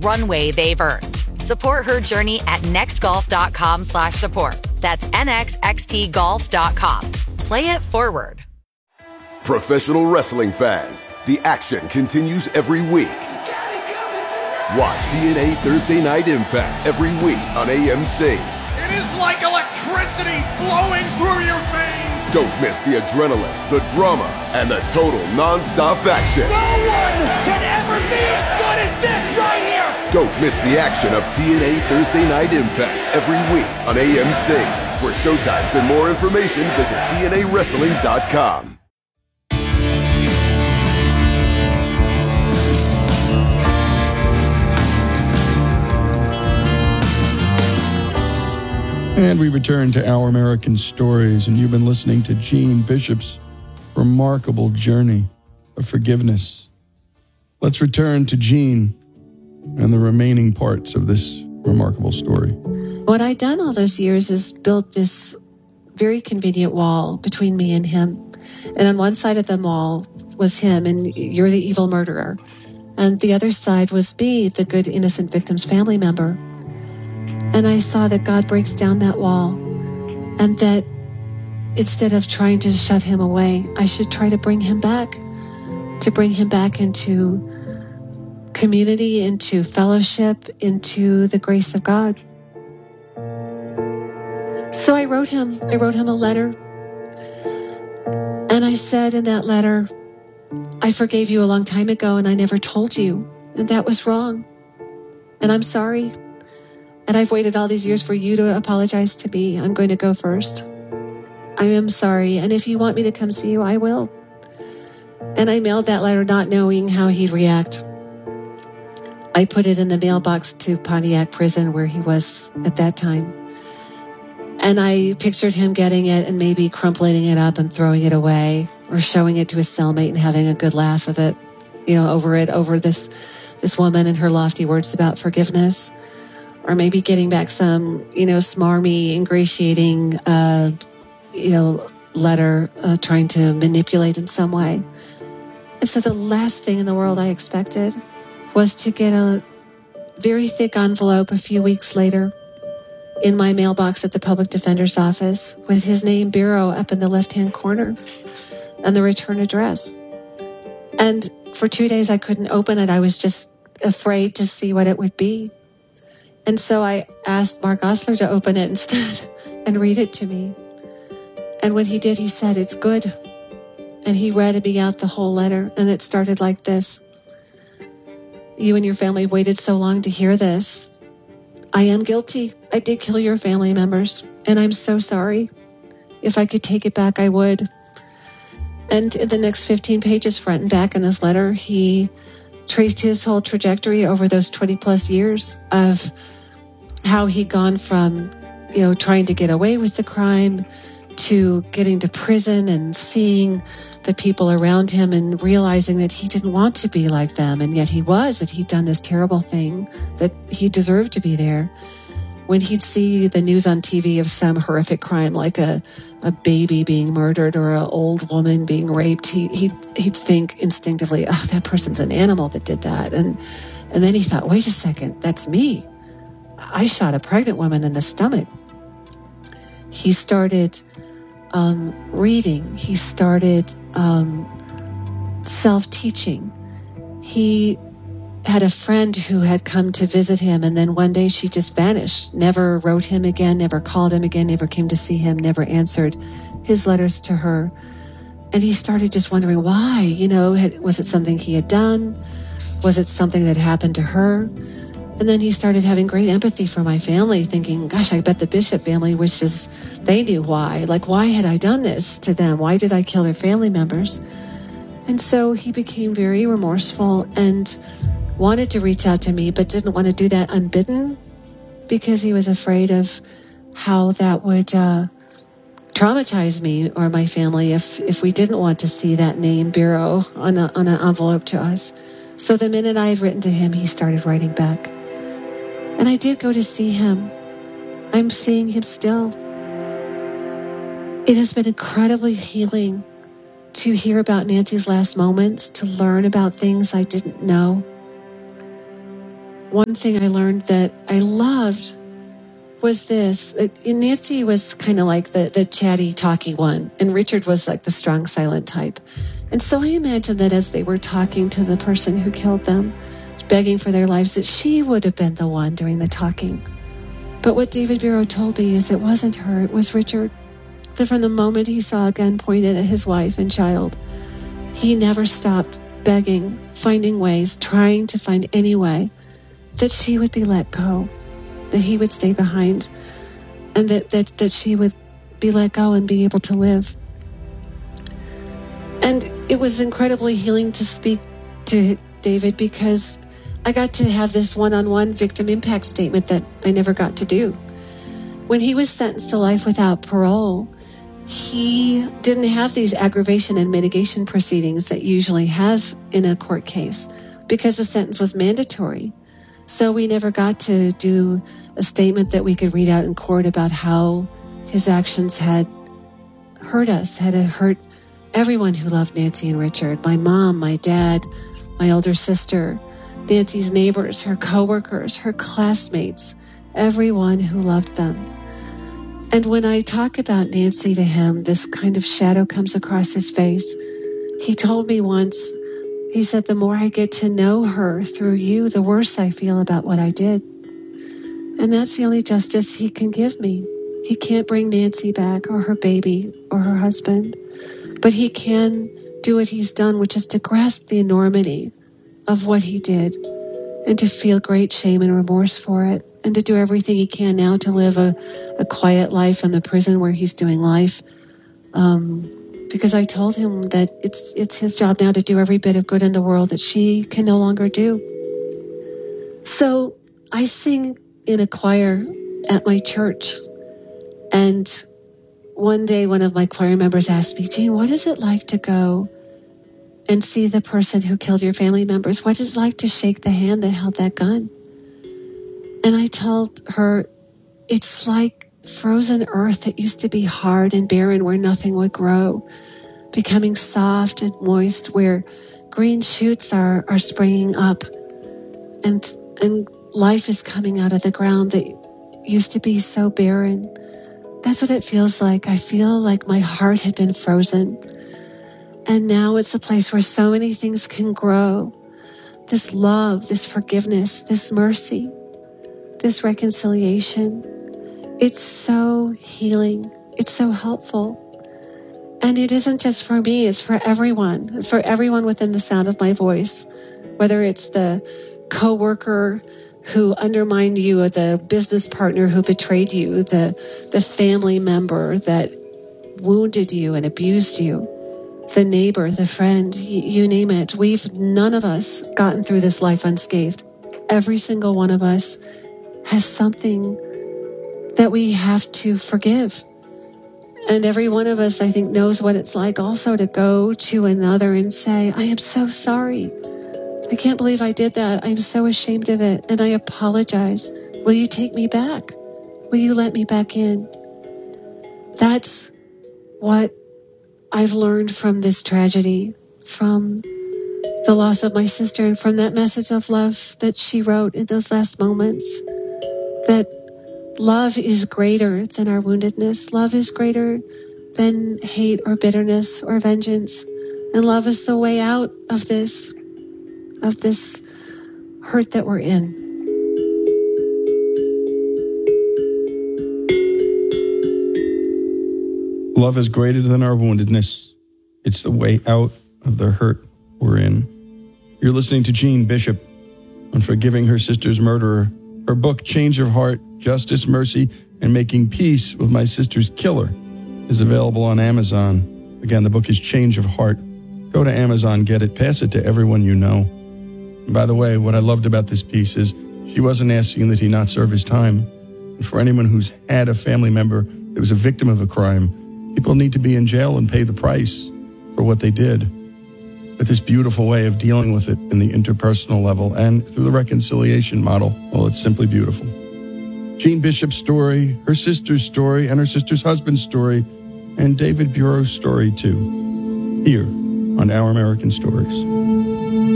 runway they've earned. Support her journey at nextgolf.com/support. That's nxxtgolf.com. Play it forward. Professional wrestling fans, the action continues every week. Watch TNA Thursday Night Impact every week on AMC. It is like electricity flowing through your veins. Don't miss the adrenaline, the drama, and the total non-stop action. No one can ever be as good as this right here. Don't miss the action of TNA Thursday Night Impact every week on AMC. For showtimes and more information, visit TNAWrestling.com. And we return to Our American Stories, and you've been listening to Gene Bishop's remarkable journey of forgiveness. Let's return to Gene and the remaining parts of this remarkable story. What I'd done all those years is built this very convenient wall between me and him. And on one side of the wall was him, and you're the evil murderer. And the other side was me, the good innocent victim's family member. And I saw that God breaks down that wall, and that instead of trying to shut him away, I should try to bring him back into community, into fellowship, into the grace of God. So I wrote him a letter, and I said in that letter, I forgave you a long time ago, and I never told you, and that was wrong, and I'm sorry. And I've waited all these years for you to apologize to me. I'm going to go first. I am sorry. And if you want me to come see you, I will. And I mailed that letter not knowing how he'd react. I put it in the mailbox to Pontiac Prison where he was at that time. And I pictured him getting it and maybe crumpling it up and throwing it away, or showing it to his cellmate and having a good laugh of it, over this woman and her lofty words about forgiveness. Or maybe getting back some, smarmy, ingratiating, letter trying to manipulate in some way. And so the last thing in the world I expected was to get a very thick envelope a few weeks later in my mailbox at the public defender's office with his name, Bureau, up in the left-hand corner and the return address. And for 2 days I couldn't open it. I was just afraid to see what it would be. And so I asked Mark Osler to open it instead and read it to me. And when he did, he said, "It's good." And he read me out the whole letter. And it started like this. "You and your family waited so long to hear this. I am guilty. I did kill your family members. And I'm so sorry. If I could take it back, I would." And in the next 15 pages, front and back in this letter, he traced his whole trajectory over those 20 plus years of how he'd gone from, trying to get away with the crime to getting to prison and seeing the people around him and realizing that he didn't want to be like them. And yet that he'd done this terrible thing, that he deserved to be there. When he'd see the news on TV of some horrific crime, like a baby being murdered or an old woman being raped, he'd think instinctively, "Oh, that person's an animal that did that." And then he thought, "Wait a second, that's me. I shot a pregnant woman in the stomach." He started reading. He started self-teaching. He had a friend who had come to visit him, and then one day she just vanished, never wrote him again, never called him again, never came to see him, never answered his letters to her. And he started just wondering why, was it something he had done? Was it something that happened to her? And then he started having great empathy for my family, thinking, gosh, I bet the Bishop family wishes they knew why. Like, why had I done this to them? Why did I kill their family members? And so he became very remorseful and wanted to reach out to me, but didn't want to do that unbidden because he was afraid of how that would traumatize me or my family if we didn't want to see that name, Bureau, on an envelope to us. So the minute I had written to him, he started writing back. And I did go to see him. I'm seeing him still. It has been incredibly healing to hear about Nancy's last moments, to learn about things I didn't know. one thing I learned that I loved was this. Nancy was kind of like the chatty, talky one, and Richard was like the strong, silent type. And so I imagined that as they were talking to the person who killed them, begging for their lives, that she would have been the one doing the talking. But what David Bureau told me is it wasn't her, it was Richard. That from the moment he saw a gun pointed at his wife and child, he never stopped begging, finding ways, trying to find any way that she would be let go, that he would stay behind, and that she would be let go and be able to live. And it was incredibly healing to speak to David because I got to have this one-on-one victim impact statement that I never got to do. When he was sentenced to life without parole, he didn't have these aggravation and mitigation proceedings that you usually have in a court case because the sentence was mandatory. So we never got to do a statement that we could read out in court about how his actions had hurt us, had hurt everyone who loved Nancy and Richard, my mom, my dad, my older sister, Nancy's neighbors, her coworkers, her classmates, everyone who loved them. And when I talk about Nancy to him, this kind of shadow comes across his face. He told me once, he said, the more I get to know her through you, the worse I feel about what I did. And that's the only justice he can give me. He can't bring Nancy back or her baby or her husband, but he can do what he's done, which is to grasp the enormity of what he did and to feel great shame and remorse for it and to do everything he can now to live a quiet life in the prison where he's doing life. Because I told him that it's his job now to do every bit of good in the world that she can no longer do. So I sing in a choir at my church. And one day one of my choir members asked me, Jean, what is it like to go and see the person who killed your family members? What is it like to shake the hand that held that gun? And I told her, it's like frozen earth that used to be hard and barren where nothing would grow, becoming soft and moist where green shoots are springing up and life is coming out of the ground that used to be so barren. That's what it feels like. I feel like my heart had been frozen. And now it's a place where so many things can grow. This love, this forgiveness, this mercy, this reconciliation. It's so healing. It's so helpful. And it isn't just for me, it's for everyone. It's for everyone within the sound of my voice. Whether it's the coworker who undermined you or the business partner who betrayed you, the family member that wounded you and abused you, the neighbor, the friend, you name it. None of us gotten through this life unscathed. Every single one of us has something that we have to forgive. And every one of us, I think, knows what it's like also to go to another and say, I am so sorry. I can't believe I did that. I'm so ashamed of it. And I apologize. Will you take me back? Will you let me back in? That's what I've learned from this tragedy, from the loss of my sister, and from that message of love that she wrote in those last moments, that love is greater than our woundedness. Love is greater than hate or bitterness or vengeance. And love is the way out of this hurt that we're in. Love is greater than our woundedness. It's the way out of the hurt we're in. You're listening to Jean Bishop on forgiving her sister's murderer. Her book, Change of Heart, Justice, Mercy, and Making Peace with My Sister's Killer is available on Amazon. Again, the book is Change of Heart. Go to Amazon, get it, pass it to everyone you know. And by the way, what I loved about this piece is she wasn't asking that he not serve his time. And for anyone who's had a family member that was a victim of a crime, people need to be in jail and pay the price for what they did. But this beautiful way of dealing with it in the interpersonal level and through the reconciliation model, well, it's simply beautiful. Jean Bishop's story, her sister's story, and her sister's husband's story, and David Bureau's story too, here on Our American Stories.